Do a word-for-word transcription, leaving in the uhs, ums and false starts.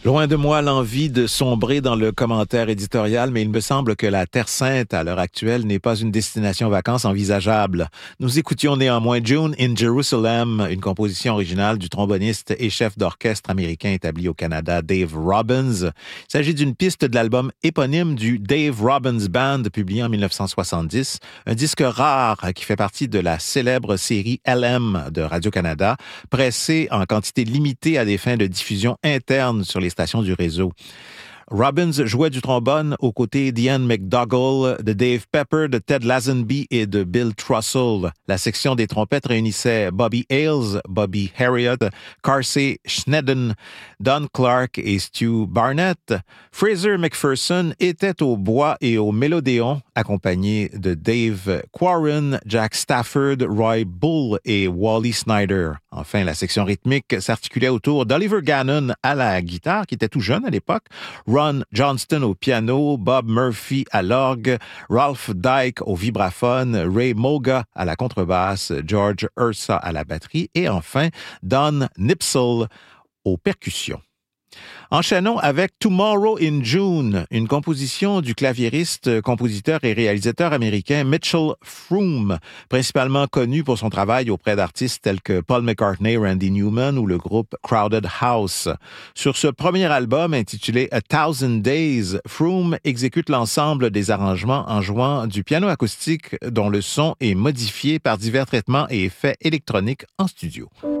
Loin de moi l'envie de sombrer dans le commentaire éditorial, mais il me semble que la Terre Sainte, à l'heure actuelle, n'est pas une destination vacances envisageable. Nous écoutions néanmoins June in Jerusalem, une composition originale du tromboniste et chef d'orchestre américain établi au Canada, Dave Robbins. Il s'agit d'une piste de l'album éponyme du Dave Robbins Band, publié en dix-neuf cent soixante-dix, un disque rare qui fait partie de la célèbre série L M de Radio-Canada, pressée en quantité limitée à des fins de diffusion interne sur les stations du réseau. Robbins jouait du trombone aux côtés d'Ian McDougall, de Dave Pepper, de Ted Lazenby et de Bill Trussell. La section des trompettes réunissait Bobby Hales, Bobby Harriott, Carsey Schneiden, Don Clark et Stu Barnett. Fraser McPherson était au bois et au mélodéon, accompagné de Dave Quarren, Jack Stafford, Roy Bull et Wally Snyder. Enfin, la section rythmique s'articulait autour d'Oliver Gannon à la guitare, qui était tout jeune à l'époque, Ron Johnston au piano, Bob Murphy à l'orgue, Ralph Dyke au vibraphone, Ray Moga à la contrebasse, George Ursa à la batterie et enfin Don Nipsell aux percussions. Enchaînons avec Tomorrow in June, une composition du claviériste, compositeur et réalisateur américain Mitchell Froom, principalement connu pour son travail auprès d'artistes tels que Paul McCartney, Randy Newman ou le groupe Crowded House. Sur ce premier album intitulé A Thousand Days, Froom exécute l'ensemble des arrangements en jouant du piano acoustique dont le son est modifié par divers traitements et effets électroniques en studio.